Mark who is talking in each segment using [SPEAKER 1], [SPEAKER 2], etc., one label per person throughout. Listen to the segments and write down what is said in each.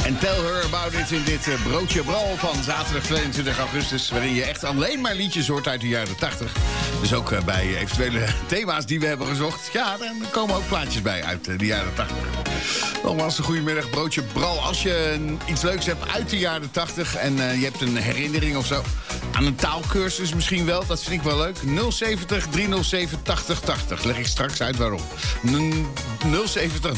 [SPEAKER 1] En tell her about it in dit broodje bral van zaterdag 22 augustus... waarin je echt alleen maar liedjes hoort uit de jaren 80. Dus ook bij eventuele thema's die we hebben gezocht... ja, dan komen ook plaatjes bij uit de jaren 80. Nogmaals, een goedemiddag, broodje bral. Als je iets leuks hebt uit de jaren 80 en je hebt een herinnering of zo... aan een taalkursus misschien wel, dat vind ik wel leuk. 070 307 8080. Leg ik straks uit waarom. 070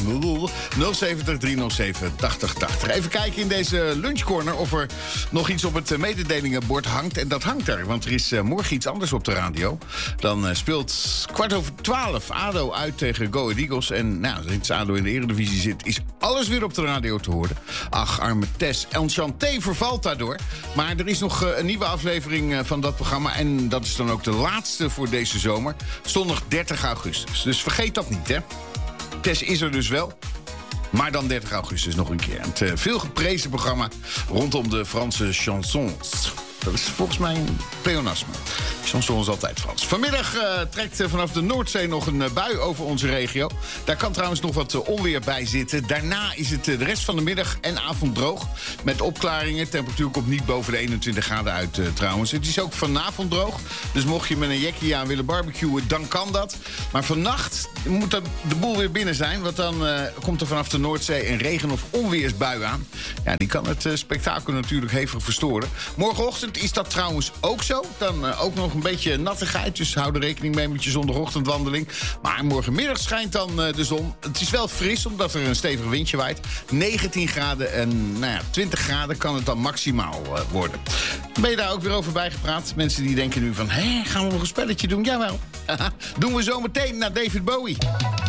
[SPEAKER 1] 307 8080. Even kijken in deze lunchcorner of er nog iets op het mededelingenbord hangt. En dat hangt er, want er is morgen iets anders op de radio. Dan speelt 11:15 ADO uit tegen Go Ahead Eagles. En nou, sinds ADO in de Eredivisie zit, is alles weer op de radio te horen. Ach, arme Tess. Enchanté vervalt daardoor. Maar er is nog een nieuwe aflevering van dat programma. En dat is dan ook de laatste voor deze zomer. Zondag 30 augustus. Dus vergeet dat niet, hè. Tess is er dus wel. Maar dan 30 augustus nog een keer. Het veel geprezen programma rondom de Franse chansons. Dat is volgens mij een pleonasme. Chanson is altijd Frans. Vanmiddag trekt vanaf de Noordzee nog een bui over onze regio. Daar kan trouwens nog wat onweer bij zitten. Daarna is het de rest van de middag en avond droog. Met opklaringen. Temperatuur komt niet boven de 21 graden uit trouwens. Het is ook vanavond droog. Dus mocht je met een jackie aan willen barbecuen, dan kan dat. Maar vannacht moet de boel weer binnen zijn. Want dan komt er vanaf de Noordzee een regen- of onweersbui aan. Ja, die kan het spektakel natuurlijk hevig verstoren. Morgenochtend is dat trouwens ook zo. Dan ook nog een beetje nattigheid. Dus hou er rekening mee met je zondagochtendwandeling. Maar morgenmiddag schijnt dan de zon. Het is wel fris, omdat er een stevig windje waait. 19 graden en 20 graden kan het dan maximaal worden. Ben je daar ook weer over bijgepraat? Mensen die denken nu van, gaan we nog een spelletje doen? Jawel. Doen we zo meteen naar David Bowie.